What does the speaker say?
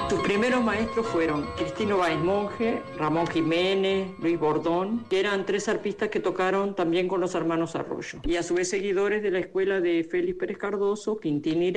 Sus primeros maestros fueron Cristino Báez Monge, Ramón Jiménez, Luis Bordón, que eran 3 arpistas que tocaron también con los hermanos Arroyo. Y a su vez seguidores de la escuela de Félix Pérez Cardoso, Quintín